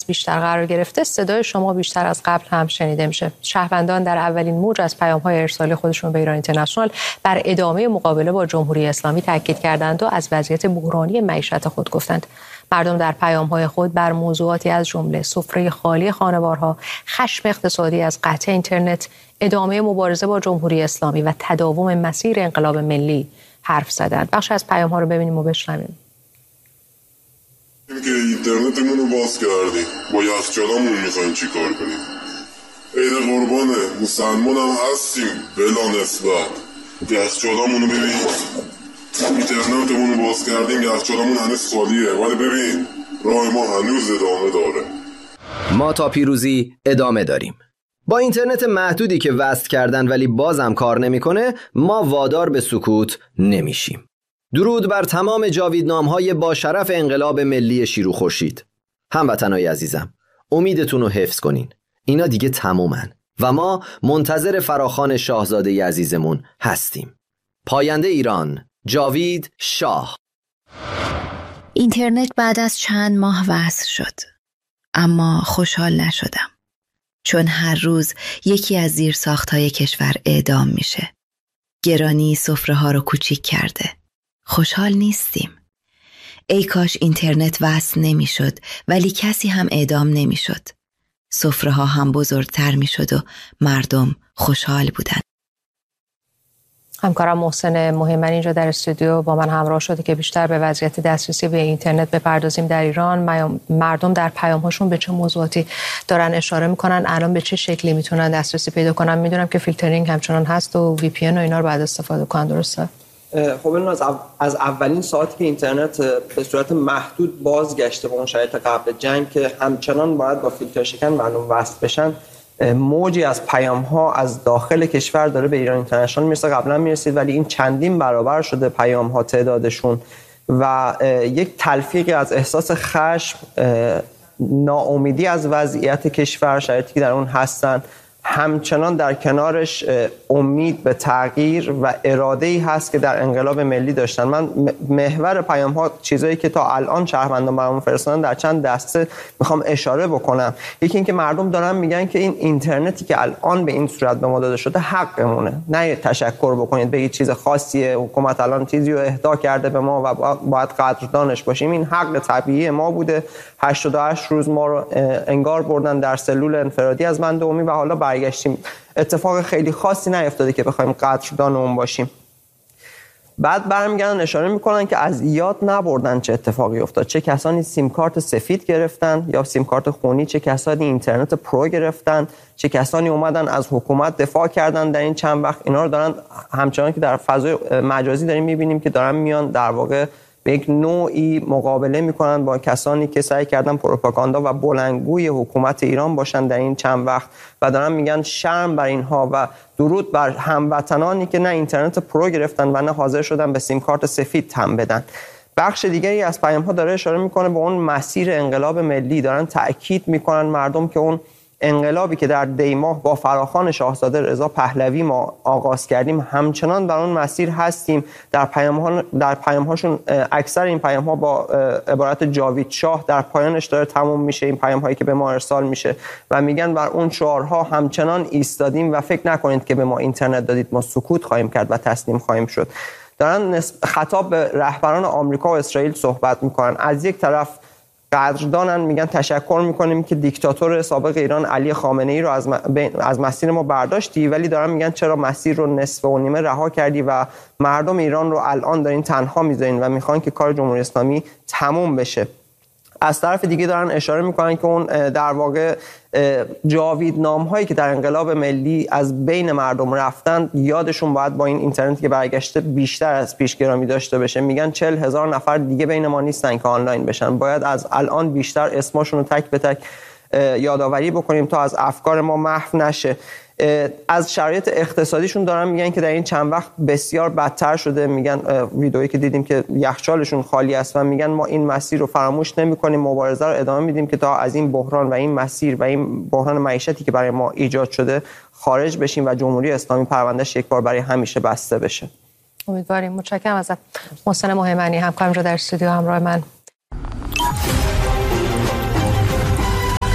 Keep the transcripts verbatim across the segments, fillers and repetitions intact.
بیشتر قرار گرفته، صدای شما بیشتر از قبل هم شنیده میشه. شهروندان در اولین موج از پیام‌های ارسالی خودشون به ایران اینترنشنال بر ادامه مقابله با جمهوری اسلامی تاکید کردند و از وضعیت بحرانی معیشت خود گفتند. مردم در پیام‌های خود بر موضوعاتی از جمله سفره خالی خانوارها، خشم اقتصادی از قطع اینترنت، ادامه مبارزه با جمهوری اسلامی و تداوم مسیر انقلاب ملی حرف زدند. بخش از پیام‌ها رو ببینیم و بشنویم. اینکه اینترنتمون رو باز کردیم، با یخچالامون میخوایم چی کار کنیم؟ عید قربانه، مسلمان هم هستیم بلا نسبت. یخچالامون رو ببین، اینترنتمون رو باز کردیم، یخچالامون هنوز خالیه، ولی ببین راه ما هنوز ادامه داره. ما تا پیروزی ادامه داریم. با اینترنت محدودی که وصل کردن ولی بازم کار نمیکنه، ما وادار به سکوت نمیشیم. درود بر تمام جاویدنام‌های با شرف انقلاب ملی شیرو خورشید. هموطنای عزیزم، امیدتون رو حفظ کنین. اینا دیگه تمومن و ما منتظر فراخوان شاهزاده عزیزمون هستیم. پاینده ایران، جاوید شاه. اینترنت بعد از چند ماه وصل شد، اما خوشحال نشدم، چون هر روز یکی از زیرساخت‌های کشور اعدام میشه. گرانی سفره ها رو کوچیک کرده. خوشحال نیستیم. ای کاش اینترنت وصل نمی شد ولی کسی هم اعدام نمی شد. سفره ها هم بزرگتر می شد و مردم خوشحال بودن. همکارم محسن مهمنی اینجا در استودیو با من همراه شده که بیشتر به وضعیت دسترسی به اینترنت بپردازیم در ایران. مردم در پیام‌هاشون به چه موضوعاتی دارن اشاره میکنن، الان به چه شکلی میتونن دسترسی پیدا کنن؟ میدونم که فیلترینگ همچنان هست و وی پی ان و اینا رو بعد استفاده کنن، درسته؟ خب این از, او... از اولین ساعتی که اینترنت به صورت محدود بازگشته به اون شرایط قبل جنگ که همچنان باید با فیلتر شکن مردم وصل بشن، موجی از پیام ها از داخل کشور داره به ایران اینترنشنال میرسه. قبلا میرسید ولی این چندین برابر شده پیام ها تعدادشون و یک تلفیقی از احساس خشم، ناامیدی از وضعیت کشور، شرایطی که در اون هستن، همچنان در کنارش امید به تغییر و اراده‌ای هست که در انقلاب ملی داشتن. من محور پیام ها چیزایی که تا الان شهروندان برامون فرستادن در چند دسته میخوام اشاره بکنم. یکی این که مردم دارن میگن که این اینترنتی که الان به این صورت به ما داده شده حقمونه، نه تشکر بکنید بگید چیز خاصیه، حکومت الان چیزی رو اهدا کرده به ما و باید قدردانش باشیم. این حق طبیعی ما بوده. هشتاد و هشت روز ما رو انگار بردن در سلول انفرادی از بند عمومی و حالا برگشتیم. اتفاق خیلی خاصی نیفتاده که بخوایم قدردان اون باشیم. بعد برمیگردن اشاره میکنن که از یاد نبردن چه اتفاقی افتاد، چه کسانی سیم کارت سفید گرفتن یا سیم کارت خونی، چه کسانی اینترنت پرو گرفتن، چه کسانی اومدن از حکومت دفاع کردن در این چند وقت. اینا رو دارن همچنان که در فضای مجازی داریم میبینیم که دارن میان در واقع به یک نوعی مقابله میکنن با کسانی که سعی کردن پروپاگاندا و بلندگوی حکومت ایران باشن در این چند وقت و دارن میگن شرم بر اینها و درود بر هموطنانی که نه اینترنت پرو گرفتن و نه حاضر شدن به سیم کارت سفید هم بدن. بخش دیگری از پیام ها داره اشاره میکنه به اون مسیر انقلاب ملی. دارن تاکید میکنن مردم که اون انقلابی که در دی ماه با فراخوان شاهزاده رضا پهلوی ما آغاز کردیم همچنان در اون مسیر هستیم. در پیام ها در پیام هاشون اکثر این پیام ها با عبارت جاوید شاه در پایانش داره تموم میشه، این پیام هایی که به ما ارسال میشه و میگن بر اون شعارها همچنان ایستادیم و فکر نکنید که به ما اینترنت دادید ما سکوت خواهیم کرد و تسلیم خواهیم شد. دارن خطاب به رهبران آمریکا و اسرائیل صحبت میکنن. از یک طرف قدردانن، میگن تشکر میکنیم که دیکتاتور سابق ایران علی خامنه ای رو از, م... از مسیر ما برداشتی، ولی دارن میگن چرا مسیر رو نصف و نیمه رها کردی و مردم ایران رو الان دارین تنها میذارین و میخوان که کار جمهوری اسلامی تموم بشه. از طرف دیگه دارن اشاره میکنن که اون در واقع جاویدنام هایی که در انقلاب ملی از بین مردم رفتن یادشون باید با این اینترنتی که برگشته بیشتر از پیش گرامی داشته بشه. میگن چهل هزار نفر دیگه بین ما نیستن که آنلاین بشن، باید از الان بیشتر اسمشون رو تک به تک یادآوری بکنیم تا از افکار ما محو نشه. از شرایط اقتصادیشون دارن میگن که در این چند وقت بسیار بدتر شده. میگن ویدئویی که دیدیم که یخچالشون خالی است و میگن ما این مسیر رو فراموش نمی‌کنیم، مبارزه رو ادامه میدیم که تا از این بحران و این مسیر و این بحران معیشتی که برای ما ایجاد شده خارج بشیم و جمهوری اسلامی پروندهش یک بار برای همیشه بسته بشه. امیدواریم. متشکرم ازت محسن مهمنی، همکارم رو در استودیو همراه من.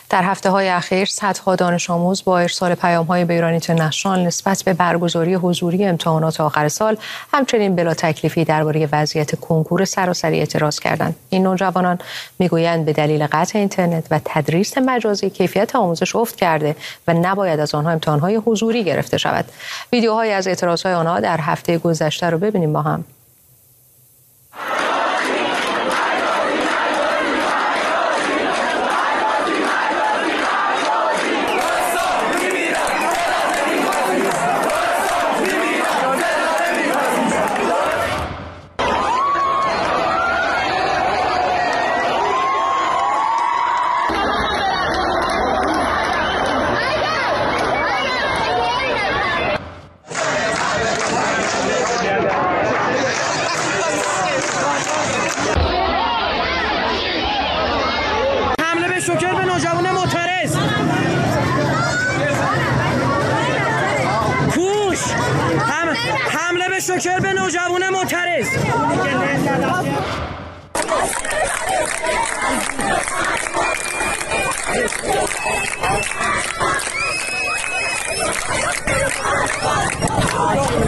در هفته‌های اخیر صدها دانش آموز با ارسال پیام‌های به ایران اینترنشنال نسبت به برگزاری حضوری امتحانات آخر سال همچنین بلا تکلیفی درباره وضعیت کنکور سراسری اعتراض کردند. این نوجوانان میگویند به دلیل قطع اینترنت و تدریس مجازی کیفیت آموزش افت کرده و نباید از آنها امتحان‌های حضوری گرفته شود. ویدیوهای از اعتراض‌های آنها در هفته گذشته رو ببینیم با هم. شوکر به نوجوان معترض کوش هم حمله به شوکر به نوجوان معترض.